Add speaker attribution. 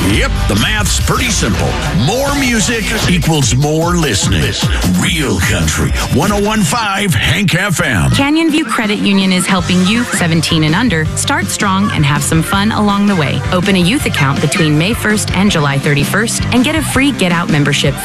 Speaker 1: Yep, the math's pretty simple. More music equals more listening. Real Country 101.5 Hank FM.
Speaker 2: Canyon View Credit Union is helping youth 17 and under start strong and have some fun along the way. Open a youth account between May 1st and July 31st and get a free Get Out membership